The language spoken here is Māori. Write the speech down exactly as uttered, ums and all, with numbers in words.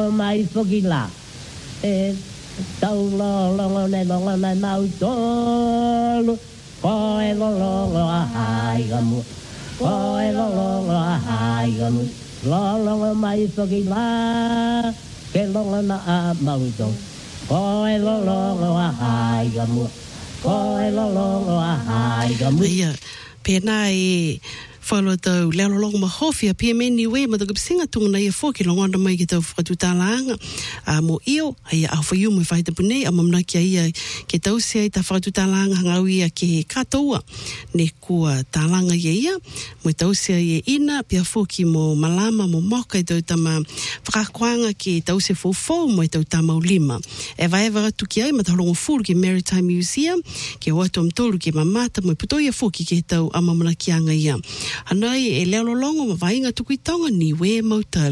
lo mai fogila e tau lo lo ne lo na nau tolu ko e lo lo ai gamu ko e lo lo ai gamu lo lo mai fogila ke lo na a mau to ko e lo lo ai gamu ko e lo lo ai gamu ia pena e follow tau leo long ma hofia pia meni we ma tuku singa tunga na ia foki longa na mai ki tau whakatutalanga a mo io ai a whaiu mo whaita pune a mamna ki ia ke tau se ai ta whakatutalanga hangau ia ke katoa ne kua talanga ia ia mo tau se ai ina pia foki mo malama mo moka i tau tama whakakuanga ki tau se fofo mo i tau tamau lima e vai eva ratu ki ai ma taholongo furu ki Maritime Museum ke watu amtolu ki mamata mo i puto ia foki ki tau a mamna ki anga ia Hanai e leo lolongo ma vainga tuku i tonga ni we mauta